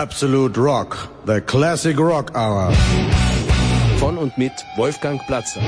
Absolute Rock, the Classic Rock Hour. Von und mit Wolfgang Platzer.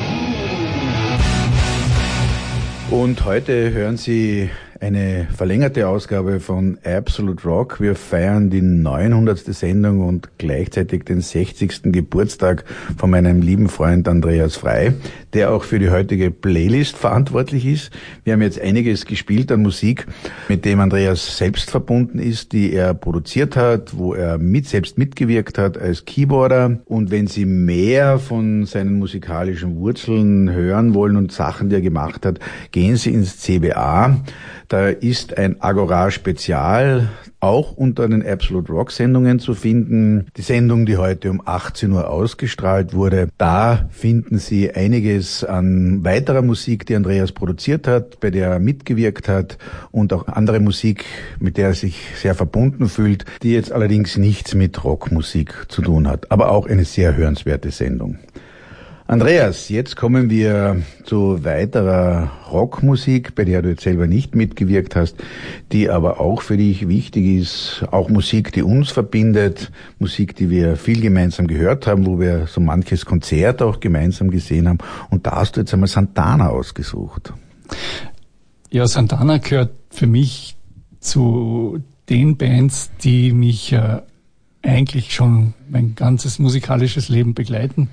Und heute hören Sie eine verlängerte Ausgabe von Absolute Rock. Wir feiern die 900. Sendung und gleichzeitig den 60. Geburtstag von meinem lieben Freund Andreas Frey, der auch für die heutige Playlist verantwortlich ist. Wir haben jetzt einiges gespielt an Musik, mit dem Andreas selbst verbunden ist, die er produziert hat, wo er selbst mitgewirkt hat als Keyboarder. Und wenn Sie mehr von seinen musikalischen Wurzeln hören wollen und Sachen, die er gemacht hat, gehen Sie ins CBA. Da ist ein Agora Spezial auch unter den Absolute Rock Sendungen zu finden. Die Sendung, die heute um 18 Uhr ausgestrahlt wurde, da finden Sie einiges an weiterer Musik, die Andreas produziert hat, bei der er mitgewirkt hat und auch andere Musik, mit der er sich sehr verbunden fühlt, die jetzt allerdings nichts mit Rockmusik zu tun hat, aber auch eine sehr hörenswerte Sendung. Andreas, jetzt kommen wir zu weiterer Rockmusik, bei der du jetzt selber nicht mitgewirkt hast, die aber auch für dich wichtig ist. Auch Musik, die uns verbindet, Musik, die wir viel gemeinsam gehört haben, wo wir so manches Konzert auch gemeinsam gesehen haben. Und da hast du jetzt einmal Santana ausgesucht. Ja, Santana gehört für mich zu den Bands, die mich eigentlich schon mein ganzes musikalisches Leben begleiten.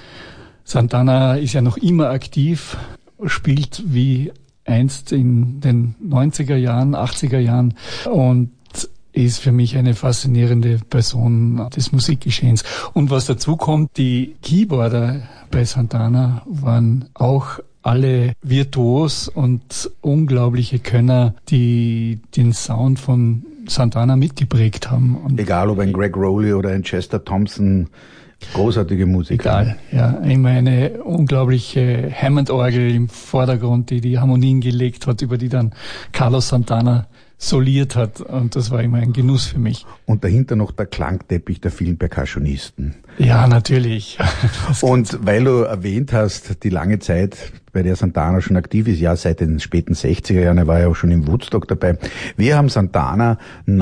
Santana ist ja noch immer aktiv, spielt wie einst in den 90er Jahren, 80er Jahren und ist für mich eine faszinierende Person des Musikgeschehens. Und was dazu kommt, die Keyboarder bei Santana waren auch alle virtuos und unglaubliche Könner, die den Sound von Santana mitgeprägt haben. Und egal ob ein Greg Rowley oder ein Chester Thompson, großartige Musiker. Egal, ja. Immer eine unglaubliche Hammond-Orgel im Vordergrund, die die Harmonien gelegt hat, über die dann Carlos Santana soliert hat. Und das war immer ein Genuss für mich. Und dahinter noch der Klangteppich der vielen Percussionisten. Ja, natürlich. Und weil du erwähnt hast, die lange Zeit, bei der Santana schon aktiv ist, ja, seit den späten 60er Jahren, er war ja auch schon im Woodstock dabei. Wir haben Santana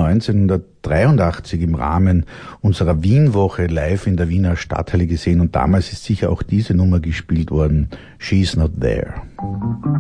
1983 im Rahmen unserer Wien-Woche live in der Wiener Stadthalle gesehen und damals ist sicher auch diese Nummer gespielt worden, She's Not There.